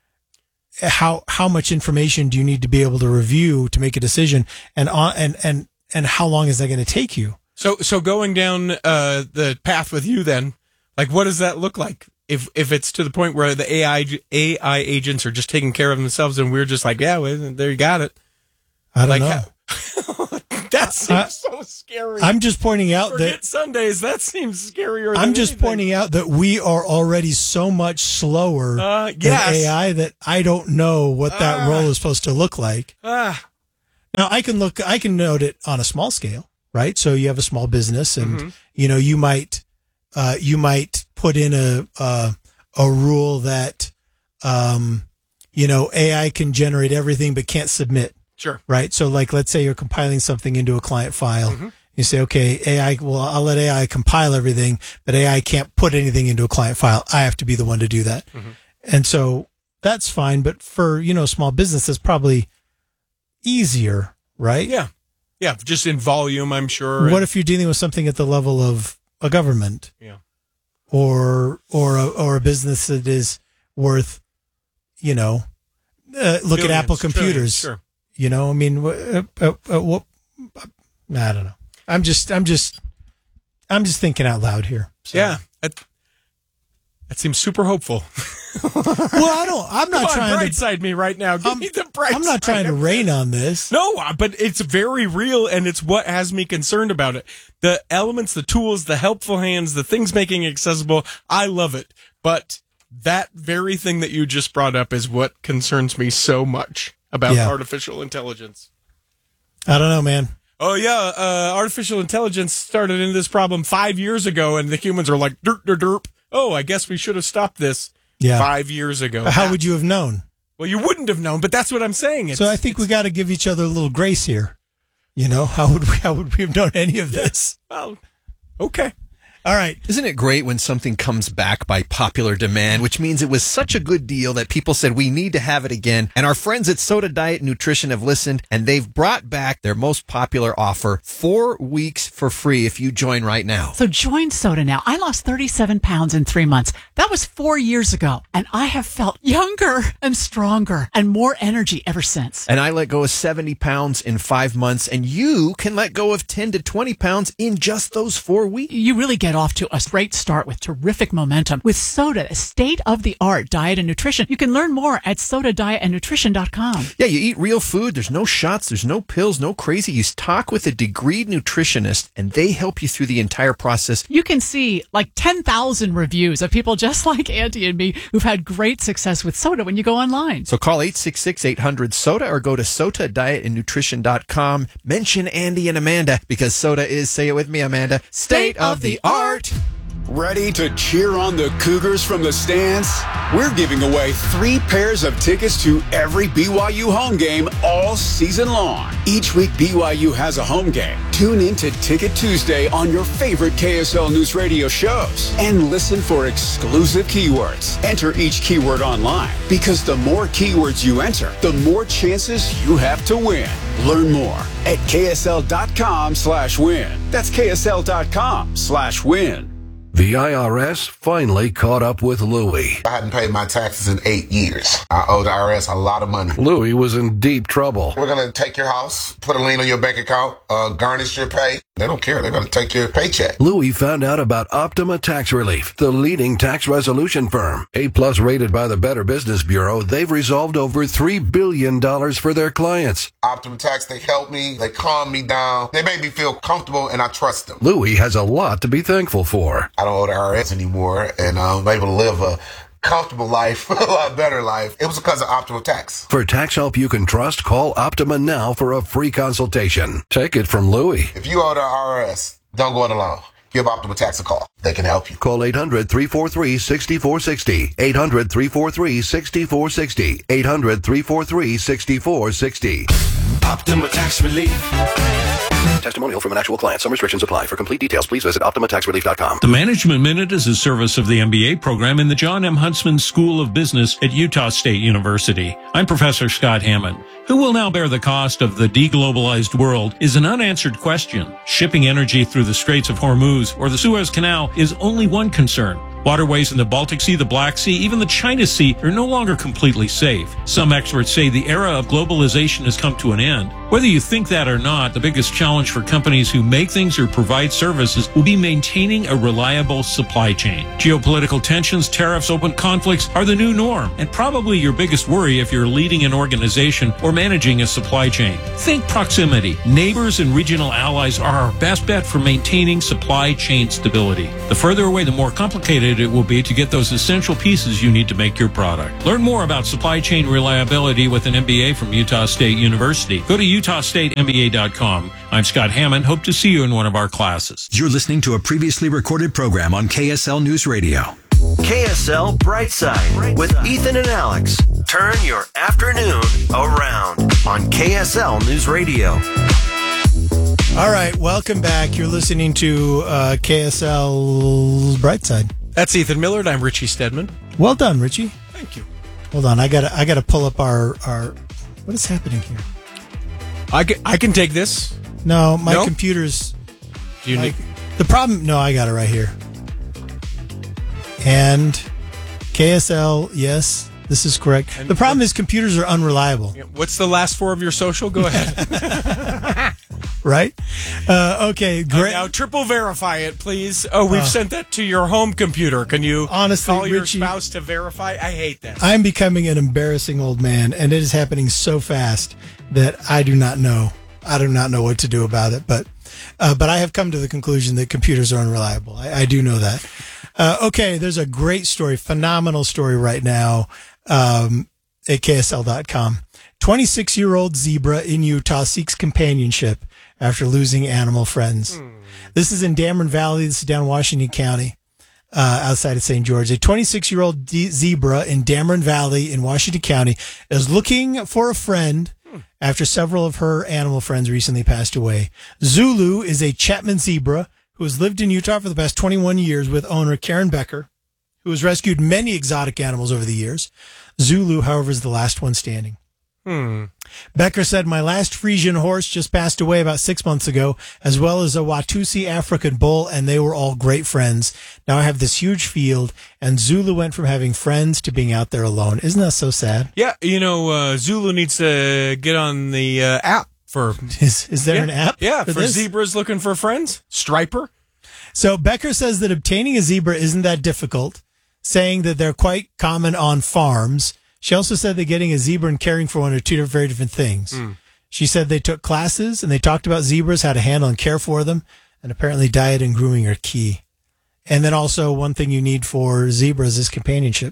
How how much information do you need to be able to review to make a decision? And on, and and and how long is that going to take you? So, so going down uh, the path with you, then, like, what does that look like? If if it's to the point where the A I A I agents are just taking care of themselves, and we're just like, yeah, well, there you got it. I don't like, know. How, that seems uh, so scary. I'm just pointing out Forget that Sundays. That seems scarier. I'm than just anything. pointing out that we are already so much slower Uh, than yes. A I that I don't know what that Ah. role is supposed to look like. Ah. Now I can look, I can note it on a small scale, right? So you have a small business, and Mhm. you know you might uh, you might put in a uh, a rule that um, you know A I can generate everything but can't submit. Sure. Right. So like, let's say you're compiling something into a client file. Mhm. You say, okay, A I, well, I'll let A I compile everything, but A I can't put anything into a client file. I have to be the one to do that. Mhm. And so that's fine. But for, you know, small business, it's probably easier, right? Yeah. Yeah. Just in volume, I'm sure. What if you're dealing with something at the level of a government? Yeah. Or, or, a, or a business that is worth, you know, uh, look at Billions, Apple trillions, Computers. sure. You know, I mean, uh, uh, uh, what? I don't know. I'm just, I'm just, I'm just thinking out loud here. So. Yeah, that, that seems super hopeful. Well, I don't. I'm not Come on, trying bright to. side me right now. Give I'm, me the bright I'm not side trying to of rain this. on this. No, uh, but it's very real, and it's what has me concerned about it. The elements, the tools, the helpful hands, the things making it accessible. I love it, but that very thing that you just brought up is what concerns me so much about Yeah. artificial intelligence. I don't know, man. Oh yeah, uh, artificial intelligence started into this problem five years ago, and the humans are like, derp, derp, derp. Oh, I guess we should have stopped this Yeah. five years ago. How would you have known? Well, you wouldn't have known, but that's what I'm saying. It's, So I think we got to give each other a little grace here. You know, how would we? How would we have known any of this? Well, okay. All right. Isn't it great when something comes back by popular demand, which means it was such a good deal that people said we need to have it again? And our friends at Soda Diet Nutrition have listened, and they've brought back their most popular offer, four weeks for free if you join right now. So join Soda now. I lost thirty-seven pounds in three months. That was four years ago. And I have felt younger and stronger and more energy ever since. And I let go of seventy pounds in five months, and you can let go of ten to twenty pounds in just those four weeks. You really get off to a great start with terrific momentum. With Soda, state-of-the-art diet and nutrition. You can learn more at soda diet and nutrition dot com. Yeah, you eat real food. There's no shots. There's no pills, no crazy. You talk with a degreed nutritionist, and they help you through the entire process. You can see like ten thousand reviews of people just like Andy and me who've had great success with Soda when you go online. So call eight six six, eight hundred, SODA or go to soda diet and nutrition dot com. Mention Andy and Amanda because Soda is, say it with me, Amanda, state of the art. Ready to cheer on the Cougars from the stands? We're giving away three pairs of tickets to every B Y U home game all season long. Each week, B Y U has a home game. Tune in to Ticket Tuesday on your favorite K S L News Radio shows and listen for exclusive keywords. Enter each keyword online because the more keywords you enter, the more chances you have to win. Learn more at K S L dot com slash win. That's K S L dot com slash win. The I R S finally caught up with Louie. I hadn't paid my taxes in eight years. I owed the I R S a lot of money. Louie was in deep trouble. We're going to take your house, put a lien on your bank account, uh, garnish your pay. They don't care. They're going to take your paycheck. Louie found out about Optima Tax Relief, the leading tax resolution firm. A-plus rated by the Better Business Bureau, they've resolved over three billion dollars for their clients. Optima Tax, they help me. They calm me down. They make me feel comfortable, and I trust them. Louie has a lot to be thankful for. I don't owe the I R S anymore, and I'm able to live a comfortable life, a lot better life. It was because of Optima Tax. For tax help you can trust, call Optima now for a free consultation. Take it from Louie. If you owe the I R S, don't go it alone. Give Optima Tax a call. They can help you. Call eight hundred, three four three, six four six zero. eight hundred, three four three, six four six zero. eight hundred, three four three, six four six zero. Optima Tax Relief. Testimonial from an actual client. Some restrictions apply. For complete details, please visit optima tax relief dot com. The Management Minute is a service of the M B A program in the John M. Huntsman School of Business at Utah State University. I'm Professor Scott Hammond. Who will now bear the cost of the deglobalized world is an unanswered question. Shipping energy through the Straits of Hormuz or the Suez Canal is only one concern. Waterways in the Baltic Sea, the Black Sea, even the China Sea are no longer completely safe. Some experts say the era of globalization has come to an end. Whether you think that or not, the biggest challenge for companies who make things or provide services will be maintaining a reliable supply chain. Geopolitical tensions, tariffs, open conflicts are the new norm, and probably your biggest worry if you're leading an organization or managing a supply chain. Think proximity. Neighbors and regional allies are our best bet for maintaining supply chain stability. The further away, the more complicated it will be to get those essential pieces you need to make your product. Learn more about supply chain reliability with an M B A from Utah State University. Go to utah state m b a dot com. I'm Scott Hammond. Hope to see you in one of our classes. You're listening to a previously recorded program on K S L News Radio. K S L Brightside with Ethan and Alex. Turn your afternoon around on K S L News Radio. All right, welcome back. You're listening to uh, K S L Brightside. That's Ethan Millard. I'm Richie Stedman. Well done, Richie. Thank you. Hold on, I got I got to pull up our our. What is happening here? I can, I can take this. No, my No? computer's. Do you my- need- the problem? No, I got it right here. And K S L, yes, this is correct. And- the problem is computers are unreliable, What's the last four of your social? Go ahead. right? Uh, okay, Uh, great. now triple verify it, please. Oh, we've Uh, sent that to your home computer. Can you Honestly, call your Richie- spouse to verify? I hate that. I'm becoming an embarrassing old man, and it is happening so fast that I do not know. I do not know what to do about it. But, uh, but I have come to the conclusion that computers are unreliable. I, I do know that. Uh, okay, there's a great story, phenomenal story right now um, at K S L dot com. twenty-six-year-old zebra in Utah seeks companionship after losing animal friends. This is in Dameron Valley. This is down Washington County. Uh, outside of Saint George. A twenty-six-year-old D- zebra in Dameron Valley in Washington County is looking for a friend after several of her animal friends recently passed away. Zulu is a Chapman zebra who has lived in Utah for the past twenty-one years with owner Karen Becker, who has rescued many exotic animals over the years. Zulu, however, is the last one standing. Hmm. Becker said, my last Frisian horse just passed away about six months ago, as well as a Watusi African bull, and they were all great friends. Now I have this huge field, and Zulu went from having friends to being out there alone. Isn't that so sad? Yeah, you know, uh, Zulu needs to get on the uh, app for. Is, is there yeah, an app? Yeah, for for, this? zebras looking for friends. Striper. So Becker says that obtaining a zebra isn't that difficult, saying that they're quite common on farms. She also said that getting a zebra and caring for one are two very different things. Mm. She said they took classes and they talked about zebras, how to handle and care for them, and apparently diet and grooming are key. And then also one thing you need for zebras is companionship.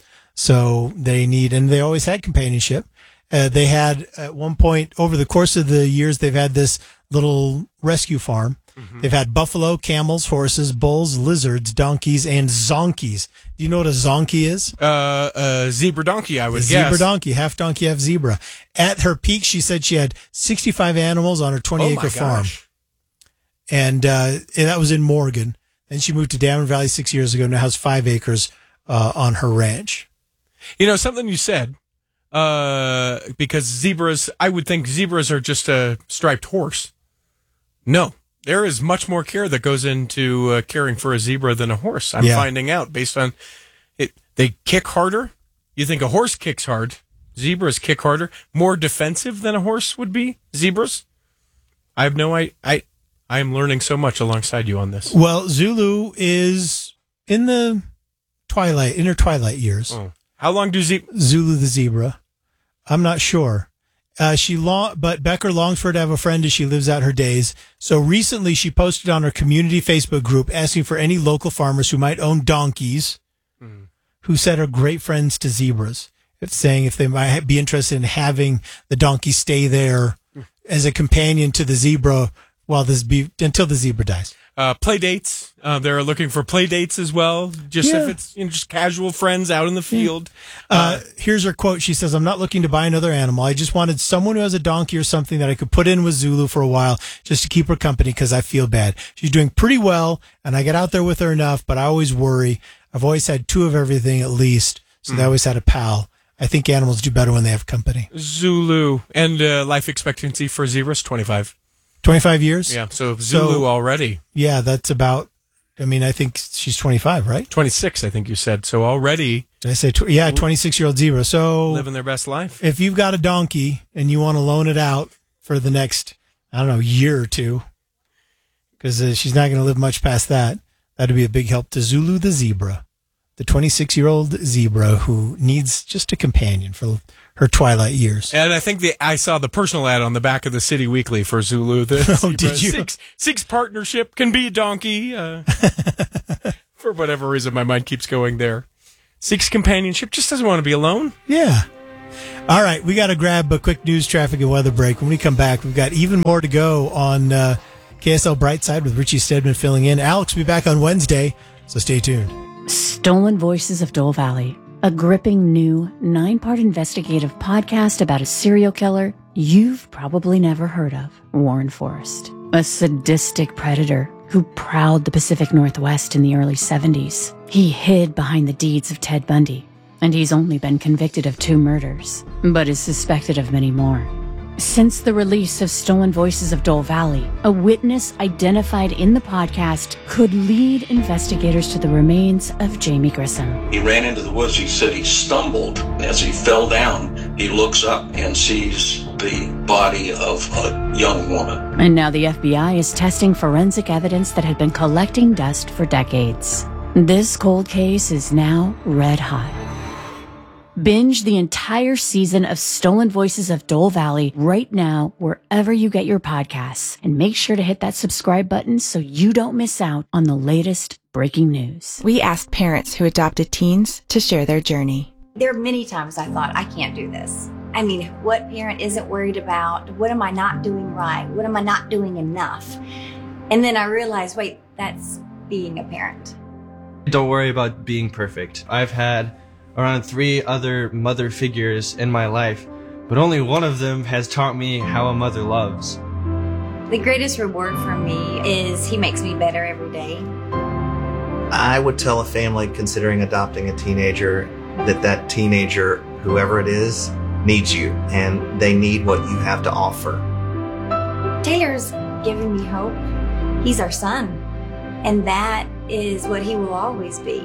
So they need, and they always had companionship. Uh, they had at one point over the course of the years, they've had this little rescue farm. Mm-hmm. They've had buffalo, camels, horses, bulls, lizards, donkeys, and zonkies. Do you know what a zonkie is? Uh, uh, zebra donkey, I would a guess. Zebra donkey, half donkey, half zebra. At her peak, she said she had sixty-five animals on her twenty acre Oh my farm. gosh. And, uh, and that was in Morgan. Then she moved to Dameron Valley six years ago, now has five acres uh, on her ranch. You know, something you said, uh, because zebras, I would think zebras are just a striped horse. No. There is much more care that goes into uh, caring for a zebra than a horse. I'm Yeah. finding out based on it. They kick harder. You think a horse kicks hard. Zebras kick harder. More defensive than a horse would be. Zebras. I have no I I I am learning so much alongside you on this. Well, Zulu is in the twilight, in her twilight years. Oh. How long do ze- Zulu the zebra? I'm not sure. Uh, she long, but Becker longs for her to have a friend as she lives out her days. So recently she posted on her community Facebook group asking for any local farmers who might own donkeys, Mm. who said are great friends to zebras. It's saying if they might be interested in having the donkey stay there as a companion to the zebra while this be until the zebra dies. Uh, play dates. Uh, they're looking for play dates as well. Just Yeah. if it's you know, just casual friends out in the field. Uh, here's her quote. She says, I'm not looking to buy another animal. I just wanted someone who has a donkey or something that I could put in with Zulu for a while just to keep her company because I feel bad. She's doing pretty well, and I get out there with her enough, but I always worry. I've always had two of everything at least, so Mm. they always had a pal. I think animals do better when they have company. Zulu. And uh, life expectancy for zebras, twenty-five. twenty-five years? Yeah, so Zulu So- already. Yeah, that's about, I mean, I think she's twenty-five, right? twenty-six, I think you said. So already Did I say, tw- yeah, twenty-six-year-old zebra. So living their best life. if you've got a donkey and you want to loan it out for the next, I don't know, year or two, because uh, she's not going to live much past that. That'd be a big help to Zulu the zebra, the twenty-six-year-old zebra who needs just a companion for her twilight years. And I think the I saw the personal ad on the back of the City Weekly for Zulu. The Oh, did you? Six, six partnership can be donkey. Uh, for whatever reason, my mind keeps going there. Six companionship, just doesn't want to be alone. Yeah. All right, we got to grab a quick news, traffic, and weather break. When we come back, we've got even more to go on uh, K S L Brightside with Richie Stedman filling in. Alex will be back on Wednesday, so stay tuned. Stolen Voices of Dole Valley, a gripping new nine-part investigative podcast about a serial killer you've probably never heard of, Warren Forrest, a sadistic predator who prowled the Pacific Northwest in the early seventies. He hid behind the deeds of Ted Bundy, and he's only been convicted of two murders, but is suspected of many more. Since the release of Stolen Voices of Dole Valley, a witness identified in the podcast could lead investigators to the remains of Jamie Grissom. He ran into the woods. He said he stumbled as he fell down. He looks up and sees the body of a young woman. And now the F B I is testing forensic evidence that had been collecting dust for decades. This cold case is now red hot. Binge the entire season of Stolen Voices of Dole Valley right now, wherever you get your podcasts. And make sure to hit that subscribe button so you don't miss out on the latest breaking news. We asked parents who adopted teens to share their journey. There are many times I thought, I can't do this. I mean, what parent isn't worried about, what am I not doing right? What am I not doing enough? And then I realized, wait, that's being a parent. Don't worry about being perfect. I've had around three other mother figures in my life, but only one of them has taught me how a mother loves. The greatest reward for me is he makes me better every day. I would tell a family considering adopting a teenager that that teenager, whoever it is, needs you, and they need what you have to offer. Taylor's given me hope. He's our son, and that is what he will always be.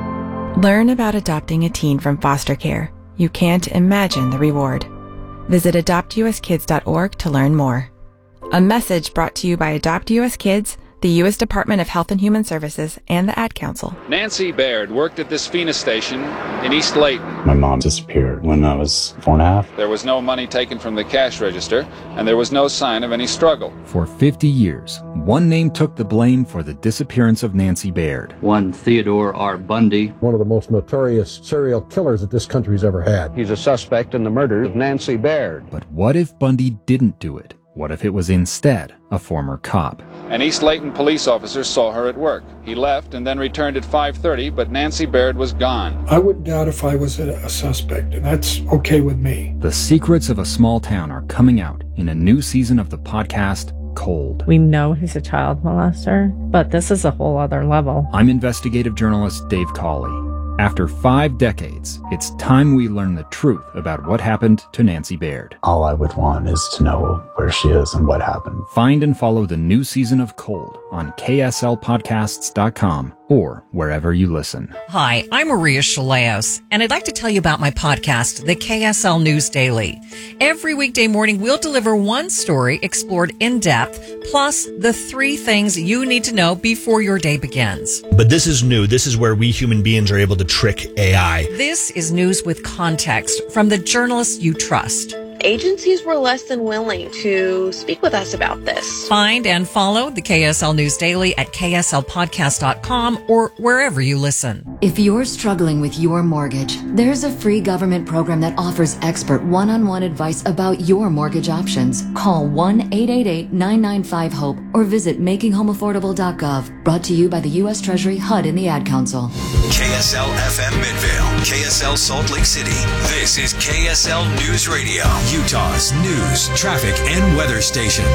Learn about adopting a teen from foster care. You can't imagine the reward. Visit adopt u s kids dot org to learn more. A message brought to you by Adopt U S Kids, the U S Department of Health and Human Services, and the Ad Council. Nancy Baird worked at this Phoenix station in East Layton. My mom disappeared when I was four and a half. There was no money taken from the cash register, and there was no sign of any struggle. For fifty years, one name took the blame for the disappearance of Nancy Baird. One Theodore R. Bundy. One of the most notorious serial killers that this country's ever had. He's a suspect in the murder of Nancy Baird. But what if Bundy didn't do it? What if it was instead a former cop? An East Layton police officer saw her at work. He left and then returned at five thirty, but Nancy Baird was gone. I wouldn't doubt if I was a, a suspect, and that's okay with me. The secrets of a small town are coming out in a new season of the podcast, Cold. We know he's a child molester, but this is a whole other level. I'm investigative journalist Dave Cawley. After five decades, it's time we learn the truth about what happened to Nancy Baird. All I would want is to know where she is and what happened. Find and follow the new season of Cold on K S L podcasts dot com or wherever you listen. Hi, I'm Maria Chaleos, and I'd like to tell you about my podcast, the K S L News Daily. Every weekday morning, we'll deliver one story explored in depth, plus the three things you need to know before your day begins. But this is new. This is where we human beings are able to trick A I. This is news with context from the journalists you trust. Agencies were less than willing to speak with us about this. Find and follow the K S L News Daily at K S L podcast dot com or wherever you listen. If you're struggling with your mortgage, there's a free government program that offers expert one-on-one advice about your mortgage options. Call one eight eight eight, nine nine five, HOPE or visit making home affordable dot gov. Brought to you by the U S Treasury, H U D, and the Ad Council. K S L F M Midvale, K S L Salt Lake City. This is K S L News Radio, Utah's news, traffic, and weather station.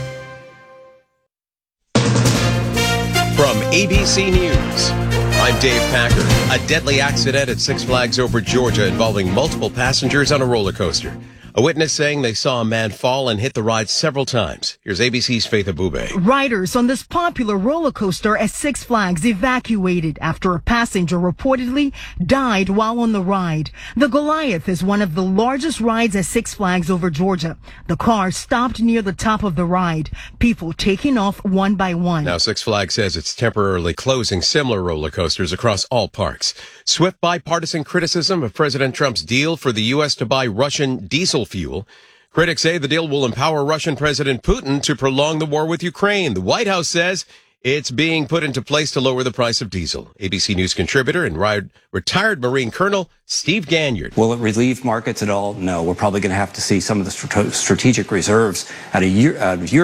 From A B C News, I'm Dave Packer. A deadly accident at Six Flags over Georgia involving multiple passengers on a roller coaster. A witness saying they saw a man fall and hit the ride several times. Here's A B C's Faith Abube. Riders on this popular roller coaster at Six Flags evacuated after a passenger reportedly died while on the ride. The Goliath is one of the largest rides at Six Flags over Georgia. The car stopped near the top of the ride, people taking off one by one. Now, Six Flags says it's temporarily closing similar roller coasters across all parks. Swift bipartisan criticism of President Trump's deal for the U S to buy Russian diesel fuel. Critics say the deal will empower Russian President Putin to prolong the war with Ukraine. The White House says it's being put into place to lower the price of diesel. A B C News contributor and ri- retired Marine Colonel Steve Ganyard. Will it relieve markets at all? No. We're probably going to have to see some of the strat- strategic reserves at a year, uh, year